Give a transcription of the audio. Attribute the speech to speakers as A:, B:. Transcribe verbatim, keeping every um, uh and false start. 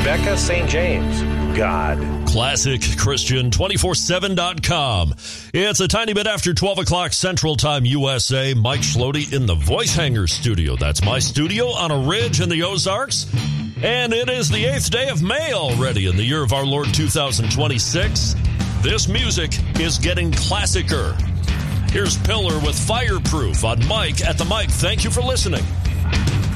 A: Rebecca Saint James, God.
B: Classic Christian two forty-seven dot com. It's a tiny bit after twelve o'clock Central Time, U S A. Mike Schlody in the Voice Hanger studio. That's my studio on a ridge in the Ozarks. And it is the eighth day of May already in the year of our Lord two thousand twenty-six. This music is getting classicer. Here's Pillar with Fireproof on Mike at the Mic. Thank you for listening.